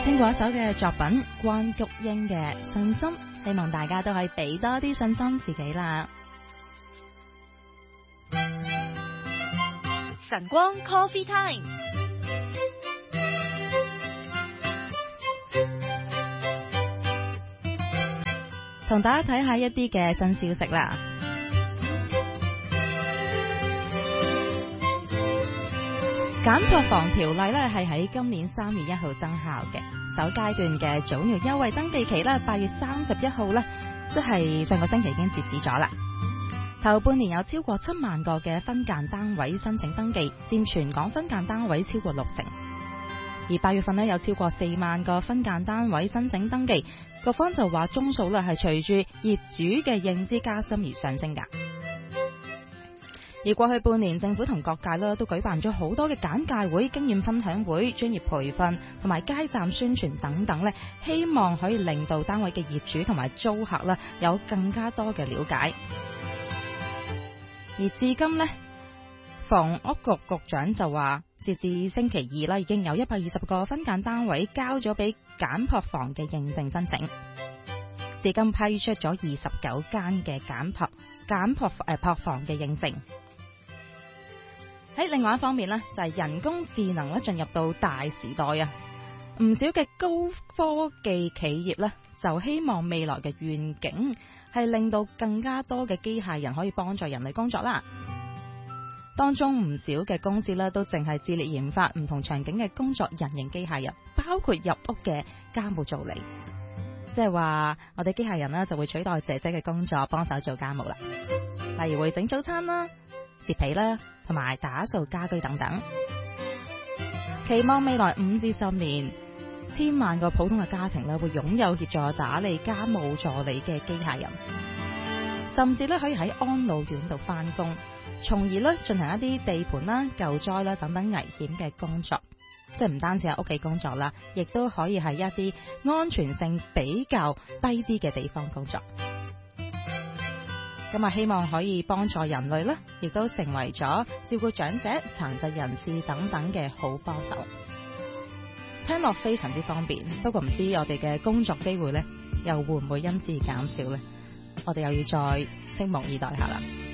聽過一首嘅作品關菊英嘅《信心》，希望大家都可以俾多啲信心自己啦。 晨光 Coffee Time， 同大家睇下一啲嘅新消息啦。減破防條例咧係喺今年3月1號生效嘅，首階段嘅早鳥優惠登記期咧8月31號咧，即係上個星期已經截止咗啦。頭半年有超過7萬個嘅分間單位申請登記，佔全港分間單位超過60%。而8月份咧有超過4萬個分間單位申請登記，各方就話宗數咧係隨住業主嘅認知加深而上升㗎。而過去半年，政府同各界都舉辦咗好多嘅簡介會、經驗分享會、專業培訓同埋街站宣傳等等，希望可以令到單位嘅業主同埋租客有更加多嘅了解。而至今房屋局局長就話，截至星期二已經有120個分間單位交咗俾簡破房嘅認證申請，至今批出咗29間嘅簡破房嘅認證。喺另外一方面就係人工智能進入到大時代啊！唔少嘅高科技企業就希望未來嘅願景係令到更加多嘅機械人可以幫助人類工作啦。當中唔少嘅公司都淨係致力研發唔同場景嘅工作人形機械人，包括入屋嘅家務助理，即係話我哋機械人就會取代姐姐嘅工作，幫手做家務啦，例如會整早餐啦、摺被啦，同埋打掃家居等等。期望未來5至10年，千萬個普通嘅家庭會擁有協助打理家務助理嘅機械人，甚至可以喺安老院度返工，從而進行一啲地盤啦、救災啦等等危險嘅工作。即係唔單止喺屋企工作啦，亦都可以喺一啲安全性比較低啲嘅地方工作。咁希望可以幫助人類啦，亦都成為咗照顧長者、殘疾人士等等嘅好幫手。聽落非常之方便，不過唔知我哋嘅工作機會又會唔會因此而減少呢？我哋又要再拭目以待下啦。